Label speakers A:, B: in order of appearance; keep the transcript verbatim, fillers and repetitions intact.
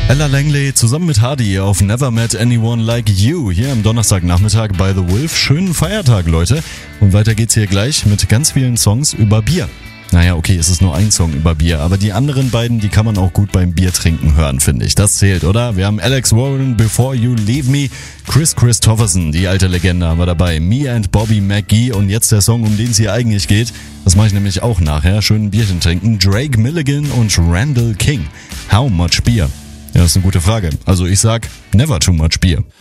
A: Ella Langley zusammen mit Hardy auf Never Met Anyone Like You hier am Donnerstagnachmittag bei The Wolf. Schönen Feiertag, Leute. Und weiter geht's hier gleich mit ganz vielen Songs über Bier. Naja, okay, es ist nur ein Song über Bier, aber die anderen beiden, die kann man auch gut beim Biertrinken hören, finde ich. Das zählt, oder? Wir haben Alex Warren, Before You Leave Me, Chris Christopherson, die alte Legende, haben wir dabei, Me and Bobby McGee und jetzt der Song, um den es hier eigentlich geht. Das mache ich nämlich auch nachher. Schön ein Bierchen trinken. Drake Milligan und Randall King. How much beer? Ja, das ist eine gute Frage. Also ich sag, never too much beer.